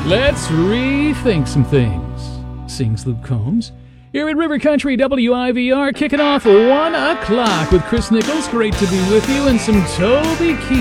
Let's rethink some things, sings Luke Combs. Here at River Country WIVR, kicking off 1 o'clock with Chris Nichols. Great to be with you, and some Toby Keith.